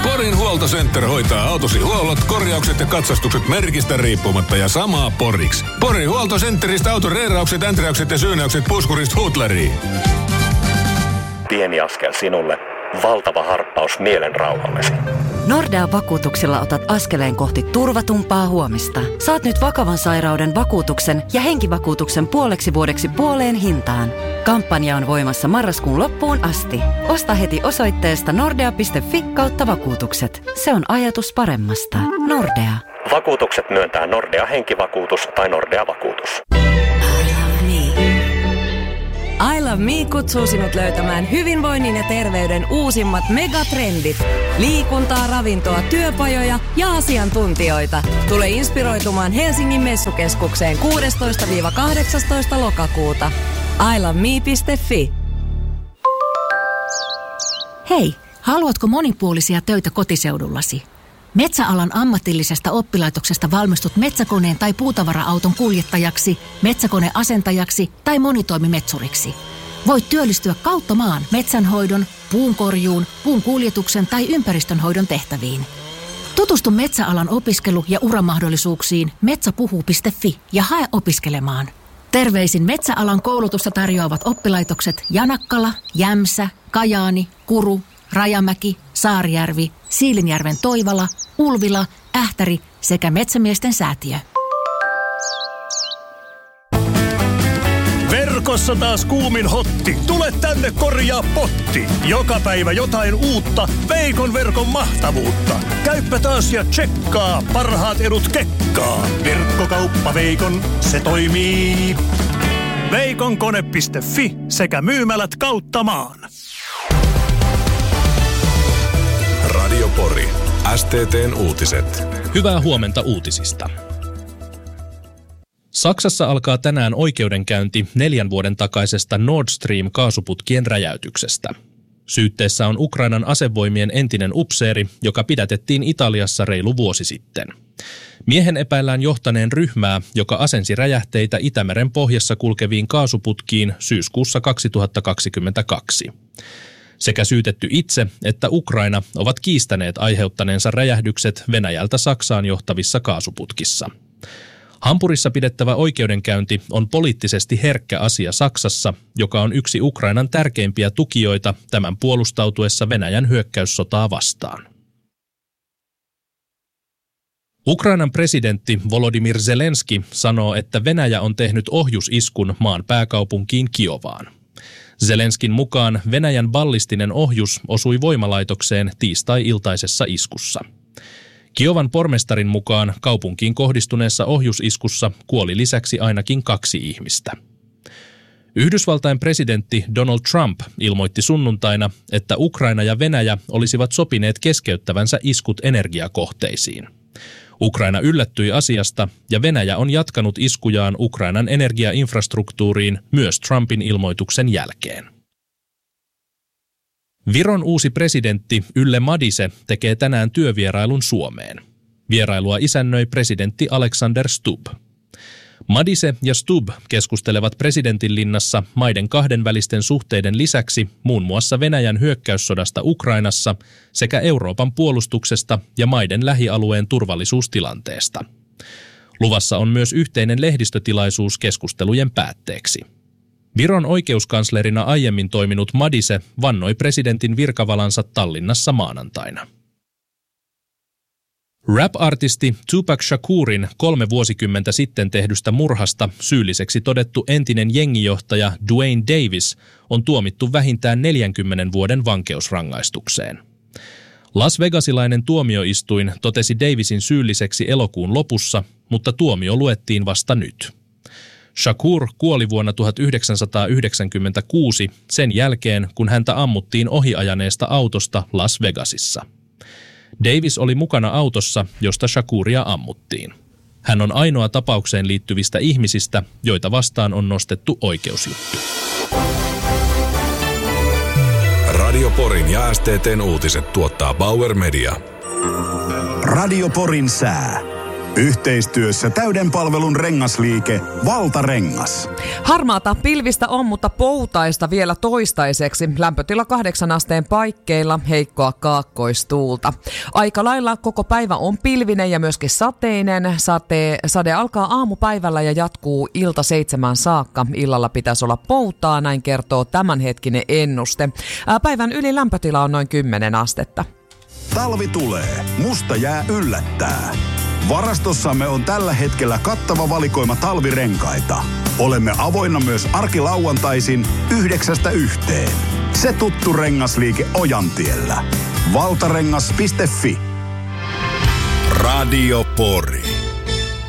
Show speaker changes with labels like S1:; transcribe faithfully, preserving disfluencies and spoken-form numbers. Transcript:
S1: Porin Huoltocenter hoitaa autosi huollot, korjaukset ja katsastukset merkistä riippumatta ja samaa Poriksi. Porin Huoltocenteristä auton reeraukset, änträykset ja syynäykset puskurista huutlariin.
S2: Pieni askel sinulle, valtava harppaus mielen rauhallesi.
S3: Nordea Vakuutuksilla otat askeleen kohti turvatumpaa huomista. Saat nyt vakavan sairauden vakuutuksen ja henkivakuutuksen puoleksi vuodeksi puoleen hintaan. Kampanja on voimassa marraskuun loppuun asti. Osta heti osoitteesta nordea piste fi kautta vakuutukset. Se on ajatus paremmasta. Nordea.
S2: Vakuutukset myöntää Nordea henkivakuutus tai Nordea vakuutus.
S4: I Love Me kutsuu sinut löytämään hyvinvoinnin ja terveyden uusimmat megatrendit. Liikuntaa, ravintoa, työpajoja ja asiantuntijoita. Tule inspiroitumaan Helsingin messukeskukseen kuudestoista kahdeksastoista lokakuuta. i love me piste fi.
S5: Hei, haluatko monipuolisia töitä kotiseudullasi? Metsäalan ammatillisesta oppilaitoksesta valmistut metsäkoneen tai puutavara-auton kuljettajaksi, metsäkoneasentajaksi tai monitoimimetsuriksi. Voit työllistyä kautta maan metsänhoidon, puunkorjuun, puun kuljetuksen tai ympäristönhoidon tehtäviin. Tutustu metsäalan opiskelu- ja uramahdollisuuksiin metsäpuhuu piste fi ja hae opiskelemaan. Terveisin metsäalan koulutusta tarjoavat oppilaitokset Janakkala, Jämsä, Kajaani, Kuru, Rajamäki, Saarijärvi, Siilinjärven Toivala, Ulvila, Ähtäri sekä Metsämiesten säätiö.
S6: Verkossa taas kuumin hotti. Tule tänne korjaa potti. Joka päivä jotain uutta Veikon verkon mahtavuutta. Käyppä taas ja tsekkaa. Parhaat edut kekkaa. Verkkokauppa Veikon, se toimii. Veikonkone piste fi sekä myymälät kautta maan.
S1: Radio Pori. S T T:n uutiset.
S7: Hyvää huomenta uutisista. Saksassa alkaa tänään oikeudenkäynti neljän vuoden takaisesta Nord Stream-kaasuputkien räjäytyksestä. Syytteessä on Ukrainan asevoimien entinen upseeri, joka pidätettiin Italiassa reilu vuosi sitten. Miehen epäillään johtaneen ryhmää, joka asensi räjähteitä Itämeren pohjassa kulkeviin kaasuputkiin syyskuussa kaksituhattakaksikymmentäkaksi. Sekä syytetty itse että Ukraina ovat kiistäneet aiheuttaneensa räjähdykset Venäjältä Saksaan johtavissa kaasuputkissa. Hampurissa pidettävä oikeudenkäynti on poliittisesti herkkä asia Saksassa, joka on yksi Ukrainan tärkeimpiä tukijoita tämän puolustautuessa Venäjän hyökkäyssotaa vastaan. Ukrainan presidentti Volodymyr Zelenski sanoo, että Venäjä on tehnyt ohjusiskun maan pääkaupunkiin Kiovaan. Zelenskin mukaan Venäjän ballistinen ohjus osui voimalaitokseen tiistai-iltaisessa iskussa. Kiovan pormestarin mukaan kaupunkiin kohdistuneessa ohjusiskussa kuoli lisäksi ainakin kaksi ihmistä. Yhdysvaltain presidentti Donald Trump ilmoitti sunnuntaina, että Ukraina ja Venäjä olisivat sopineet keskeyttävänsä iskut energiakohteisiin. Ukraina yllättyi asiasta ja Venäjä on jatkanut iskujaan Ukrainan energiainfrastruktuuriin myös Trumpin ilmoituksen jälkeen. Viron uusi presidentti Yle Madise tekee tänään työvierailun Suomeen. Vierailua isännöi presidentti Alexander Stubb. Madise ja Stubb keskustelevat presidentinlinnassa maiden kahdenvälisten suhteiden lisäksi muun muassa Venäjän hyökkäyssodasta Ukrainassa sekä Euroopan puolustuksesta ja maiden lähialueen turvallisuustilanteesta. Luvassa on myös yhteinen lehdistötilaisuus keskustelujen päätteeksi. Viron oikeuskanslerina aiemmin toiminut Madise vannoi presidentin virkavalansa Tallinnassa maanantaina. Rap-artisti Tupac Shakurin kolme vuosikymmentä sitten tehdystä murhasta syylliseksi todettu entinen jengijohtaja Duane Davis on tuomittu vähintään neljänkymmenen vuoden vankeusrangaistukseen. Las Vegasilainen tuomioistuin totesi Davisin syylliseksi elokuun lopussa, mutta tuomio luettiin vasta nyt. Shakur kuoli vuonna tuhatyhdeksänsataayhdeksänkymmentäkuusi sen jälkeen, kun häntä ammuttiin ohiajaneesta autosta Las Vegasissa. Davis oli mukana autossa, josta Shakuria ammuttiin. Hän on ainoa tapaukseen liittyvistä ihmisistä, joita vastaan on nostettu oikeusjuttu.
S1: Radio Porin ja S T T:n uutiset tuottaa Bauer Media.
S8: Radio Porin sää. Yhteistyössä täyden palvelun rengasliike Valtarengas.
S9: Harmaata pilvistä on, mutta poutaista vielä toistaiseksi. Lämpötila kahdeksan asteen paikkeilla, heikkoa kaakkoistuulta. Aika lailla koko päivä on pilvinen ja myöskin sateinen. Sate, sade alkaa aamupäivällä ja jatkuu ilta seitsemään saakka. Illalla pitäisi olla poutaa, näin kertoo tämänhetkinen ennuste. Päivän yli lämpötila on noin kymmenen astetta.
S8: Talvi tulee, musta jää yllättää. Varastossamme on tällä hetkellä kattava valikoima talvirenkaita. Olemme avoinna myös arkilauantaisin yhdeksästä yhteen. Se tuttu rengasliike Ojantiellä. valtarengas piste fi.
S10: Radio Pori.